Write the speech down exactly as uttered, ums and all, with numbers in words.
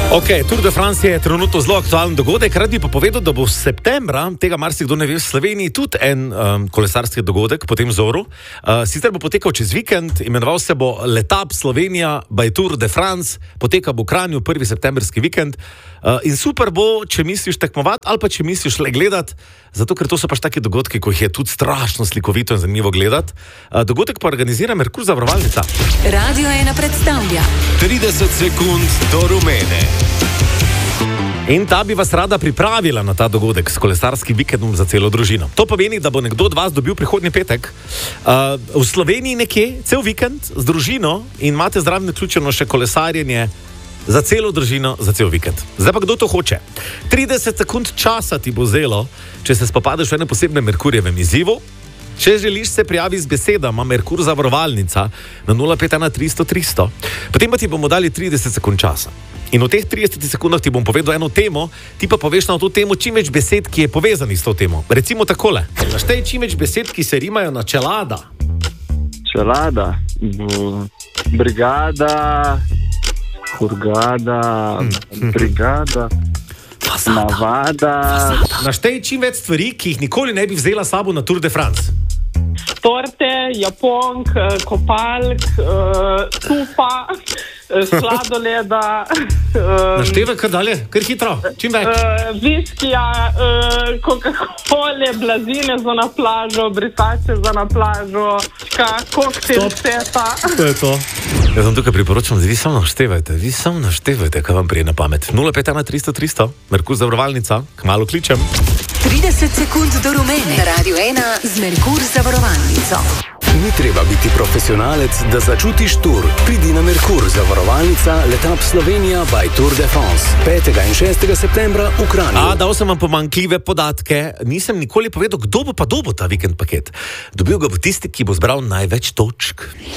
Ok, Tour de France je trenutno zelo aktualen dogodek, rad bi pa povedal, da bo v septembra, tega marsikdo ne ve, v Sloveniji tudi en um, kolesarski dogodek po tem vzoru. Uh, sicer bo potekal čez vikend, imenoval se bo Letap Slovenija by Tour de France, poteka bo v Kranju prvi septembrski vikend. Uh, in super bo, če misliš tekmovati ali pa če misliš le gledati, zato ker to so pač taki dogodki, ko jih je tudi strašno slikovito in zanimivo gledati. Uh, dogodek pa organizira Merkur zavarovalnica. Radio ena predstavlja trideset sekund do rumene. In ta bi vas rada pripravila na ta dogodek s kolesarskim vikendom za celo družino. To pomeni, da bo nekdo od vas dobil prihodnji petek uh, v Sloveniji nekje, cel vikend z družino in imate zraven vključeno še kolesarjenje za celo družino, za cel vikend. Zdaj pa kdo to hoče? trideset sekund časa ti bo vzelo, če se spopadeš v enem posebnem Merkurjevem izzivu. Če želiš, se prijavi z besedama Merkur zavarovalnica na nula pet ena tristo tristo. Potem pa ti bomo dali trideset sekund časa. In v teh tridesetih sekundah ti bom povedal eno temo, ti pa poveš na to temo čim več besed, ki je povezani s to temo. Recimo takole. Naštej čim več besed, ki se rimajo na čelada. Čelada, brigada, hurgada, brigada, navada. Naštej čim več stvari, ki jih nikoli ne bi vzela s sabo na Tour de France. Torte, japonk, kopalk, tupa, sladoleda. Naštevaj kar dalje, kar hitro, čim več. Viskija, Coca-Cole, blazine za na plažo, brisače za na plažo, koktel seta. To je to. Jaz vam tukaj priporočam, da vi samo naštevajte, vi samo naštevajte, kaj vam prije na pamet. nula pet ena tristo tristo, Merkur zavarovalnica, kmalu kličem. trideset sekund do rumene. Radio ena z Merkur zavarovalnico. Ni treba biti profesionalec, da začutiš tur. Pridi na Merkur zavarovalnica Letap Slovenija by Tour de France. petega in šestega septembra v Kranju. A, dal sem vam pomanjkljive podatke. Nisem nikoli povedal, kdo bo pa dobil ta vikend paket. Dobil ga bo tisti, ki bo zbral največ točk.